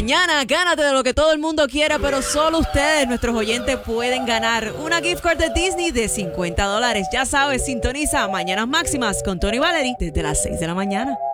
Mañana gánate de lo que todo el mundo quiera, pero solo ustedes, nuestros oyentes, pueden ganar una gift card de Disney de $50. Ya sabes, sintoniza Mañanas Máximas con Tony Valery desde las 6 de la mañana.